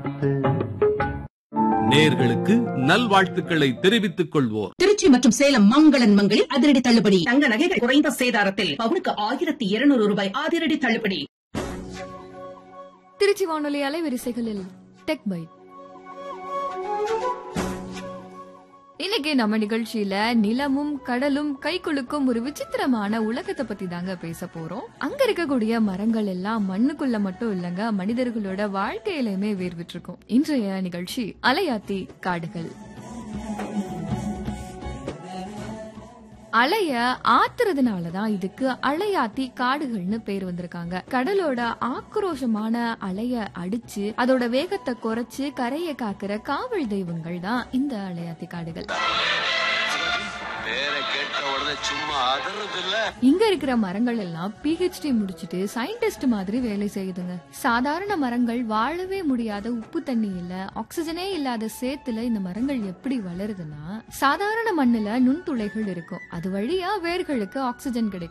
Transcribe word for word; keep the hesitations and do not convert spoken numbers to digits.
காத்து. நேயர்களுக்கு நல்வாழ்த்துக்களை தெரிவித்துக் கொள்வோர் திருச்சி மற்றும் சேலம் மங்களன் மங்களில் அதிரடி தள்ளுபடி. தங்க நகைகள் குறைந்த சேதாரத்தில் பவுனுக்கு ஆயிரத்தி இருநூறு ரூபாய் அதிரடி தள்ளுபடி. திருச்சி வானொலி அலைவரிசைகளில் டெக் பைட். இன்னைக்கு நம்ம நிகழ்ச்சியில நிலமும் கடலும் கை குலுக்கும் ஒரு விசித்திரமான உலகத்தை பத்தி தாங்க பேச போறோம். அங்க இருக்கக்கூடிய மரங்கள் எல்லாம் மண்ணுக்குள்ள மட்டும் இல்லங்க, மனிதர்களோட வாழ்க்கையிலுமே வேர்விட்டு இருக்கும். இன்றைய நிகழ்ச்சி அலையாத்தி காடுகள். அலைய ஆத்துறதுனாலதான் இதுக்கு அலையாத்தி காடுகள்னு பேர் வந்திருக்காங்க. கடலோட ஆக்ரோஷமான அலைய அடிச்சு அதோட வேகத்தை குறைச்சு கரையை காக்குற காவல் தெய்வங்கள் தான் இந்த அலையாத்தி காடுகள். இங்க இருக்கிற மரங்கள் எல்லாம் பிஹெச்டி முடிச்சிட்டு சயின்டிஸ்ட் மாதிரி வேலை செய்யுதுங்க. சாதாரண மரங்கள் வாழவே முடியாத உப்பு தண்ணி இல்ல, ஆக்சிஜனே இல்லாத சேத்துல இந்த மரங்கள் எப்படி வளருதுன்னா, சாதாரண மண்ணுல நுண்துளைகள் இருக்கும், அது வழியா வேர்களுக்கு ஆக்சிஜன் கிடைக்கும்.